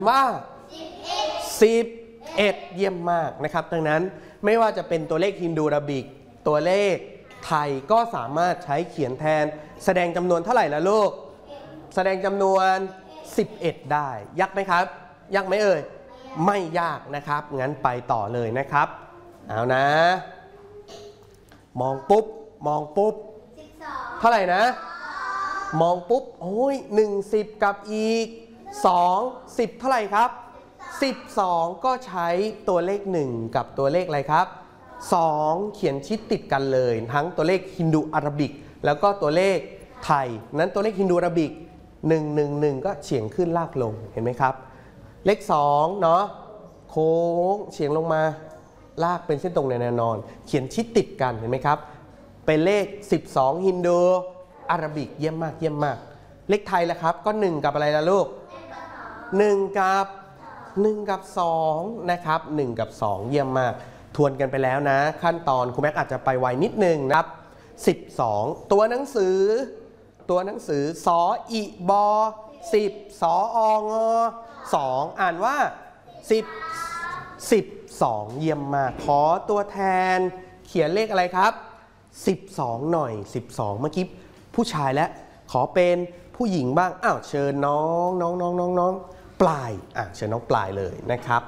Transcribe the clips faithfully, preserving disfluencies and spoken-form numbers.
ว่าสิบเอ็ดเยี่ยมมากนะครับดังนั้นไม่ว่าจะเป็นตัวเลขฮินดูอาราบิกตัวเลขไทยก็สามารถใช้เขียนแทนแสดงจำนวนเท่าไหร่ละลูกแสดงจำนวนสิบเอ็ดได้ยากไหมครับยากไหมเอ่ยไม่ยากนะครับงั้นไปต่อเลยนะครับเอานะมองปุ๊บมองปุ๊บเท่าไหร่นะมองปุ๊บโอ้ยหนึ่งสิบกับอีกสองสิบเท่าไหร่ครับสิบสองก็ใช้ตัวเลขหนึ่งกับตัวเลขอะไรครับสองเขียนชิดติดกันเลยทั้งตัวเลขฮินดูอาราบิกแล้วก็ตัวเลขไทยนั้นตัวเลขฮินดูอาราบิกหนึ่ง หนึ่ง หนึ่งก็เฉียงขึ้นลากลงเห็นไหมครับเลขสองเนาะโค้งเฉียงลงมาลากเป็นเส้นตรงแนวนอนเขียนชิดติดกันเห็นไหมครับเป็นเลขสิบสองฮินดูอาราบิกเยี่ยมมากเยี่ยมมากเลขไทยล่ะครับก็หนึ่งกับอะไรล่ะลูกหนึ่งกับหนึ่งกับสองนะครับหนึ่งกับสองเยี่ยมมากทวนกันไปแล้วนะขั้นตอนครูแม็กอาจจะไปไวนิดนึงนะครับสิบสองตัวหนังสือตัวหนังสือสออิบอสิบสอองสองอ่านว่าสิบสิบสองเยี่ยมมากขอตัวแทนเขียนเลขอะไรครับสิบสองหน่อยสิบสองเมื่อกี้ผู้ชายแล้วขอเป็นผู้หญิงบ้างอ้าวเชิญน้องน้องน้องน้องน้องปลายอ่ะเชิญน้องปลายเลยนะครับ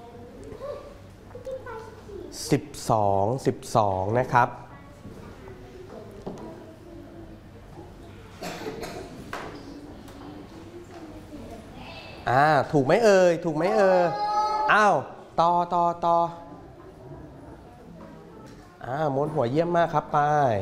สิบสอง สิบสองนะครับอ่าถูกไหมเอ่ยถูกไหมเอ่ยอ้าวต่อต่อต่ออ่าม้วนหัวเยี่ยมมากครับปลาย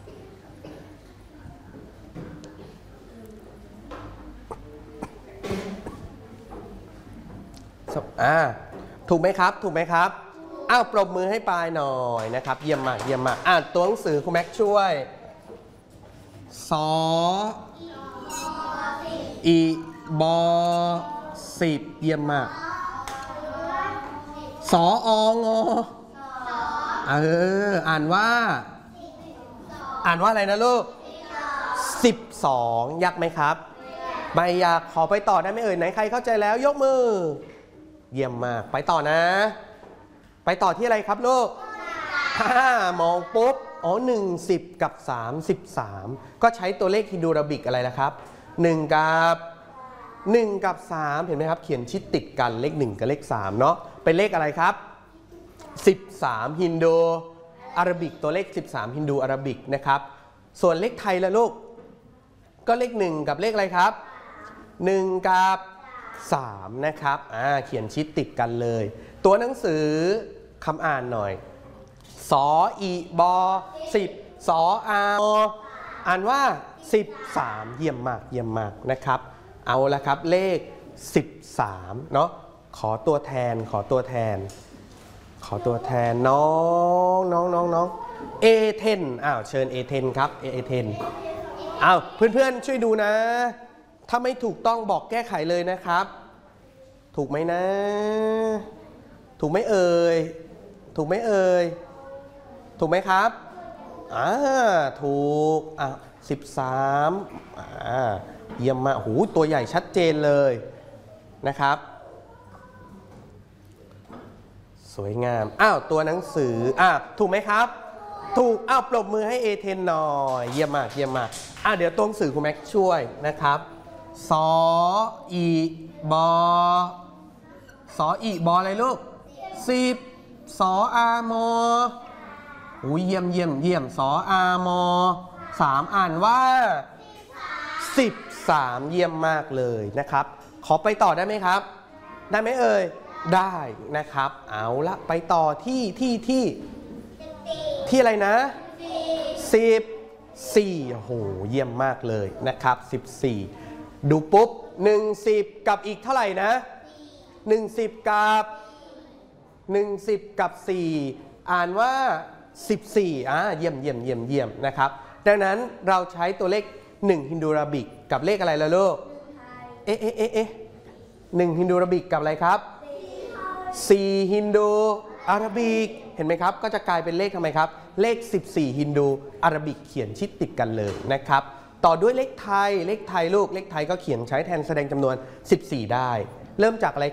อ่าถูกไหมครับถูกไหมครับอ้าวปรบมือให้ปลายหน่อยนะครับเยี่ยมมากเยี่ยมมากอ่านตัวหนังสือคุณแม็กช่วยสออีบอสิบเยี่ยมมากสอองอเอออ่านว่าอ่านว่าอะไรนะลูกสิบสองยากไหมครับไม่อยากขอไปต่อได้ไหมเอ่ยไหนใครเข้าใจแล้วยกมือเยี่ยมมากไปต่อนะไปต่อที่อะไรครับลูกห้ามองปุ๊บอ๋อหนึ่งสิบกับสามสิบสามก็ใช้ตัวเลขฮินดูอาราบิกอะไรล่ะครับหนึ่งกับหนึ่งกับสามเห็นไหมครับเขียนชิดติดกันเลขหนึ่งกับเลขสามเนาะเป็นเลขอะไรครับสิบสามฮินดูอาราบิกตัวเลขสิบสามฮินดูอาราบิกนะครับส่วนเลขไทยละลูกก็เลขหนึ่งกับเลขอะไรครับหนึ่งกับสามนะครับอ่าเขียนชิดติดกันเลยตัวหนังสือคำอ่านหน่อยสออีบอสิบสออาอ่านว่าสิบสามเยี่ยมมากเยี่ยมมากนะครับเอาละครับเลขสิบสามเนาะขอตัวแทนขอตัวแทนขอตัวแทนน้องน้องน้องน้องเอเทนอ้าวเชิญเอเทนครับเอเทนอ้าวเพื่อนๆช่วยดูนะถ้าไม่ถูกต้องบอกแก้ไขเลยนะครับถูกไหมนะถูกไหมเอ่ยถูกไหมเอ่ยถูกไหมครับอ่าถูกอ่ะสิบสามอ่าเยี่ยมมากโอ้โหตัวใหญ่ชัดเจนเลยนะครับสวยงามอ้าวตัวหนังสืออ่ะถูกไหมครับถูกอ้าวปรบมือให้เอเทนหน่อยเยี่ยมมากเยี่ยมมากอ่ะเดี๋ยวตัวหนังสือคุณแม็กช่วยนะครับสออีบอสออีบออะไรลูกสิบสออามออุ้ยเยี่ยมเยี่ยมเยี่ยมสออามอสามอ่านว่าสิบสามเยี่ยมมากเลยนะครับขอไปต่อได้ไหมครับได้ไหมเอ่ยได้นะครับเอาละไปต่อที่ที่ที่ที่อะไรนะสิบสี่โอ้โหเยี่ยมมากเลยนะครับสิบสี่ดูปุ๊บหนึ่งสิบกับอีกเท่าไหร่นะหนึ่งสิบกับหนึ่งสิบกับสี่อ่านว่าสิบสี่อ่าเยี่ยมเยี่ยมเยี่ยมเยี่ยมนะครับดังนั้นเราใช้ตัวเลขหนึ่งฮินดูอาราบิกกับเลขอะไรล่ะลูกเอ๊ะเอ๊ะเอ๊ะเอ๊ะหนึ่งฮินดูอาราบิกกับอะไรครับสี่ฮินดูอาราบิกเห็นไหมครับก็จะกลายเป็นเลขทำไมครับเลขสิบสี่ฮินดูอาราบิกเขียนชิดติดกันเลยนะครับต่อด้วยเลขไทยเลขไทยลูกเลขไทยก็เขียนใช้แทนแสดงจำนวนสิบสี่ได้เริ่มจากอะไร